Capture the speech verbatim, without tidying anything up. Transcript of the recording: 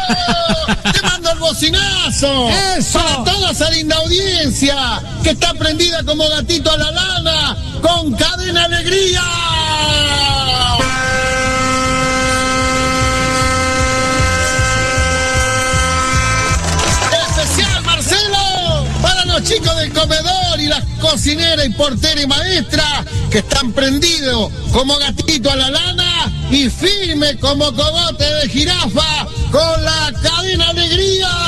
¡Te mando el bocinazo! ¡Eso! Para toda esa linda audiencia que está prendida como gatito a la lana con Cadena Alegría. Especial, Marcelo, para los chicos del comedor y las cocineras y porteras y maestras que están prendidos como gatito a la lana y firme como cogote de jirafa con la Cadena Alegría.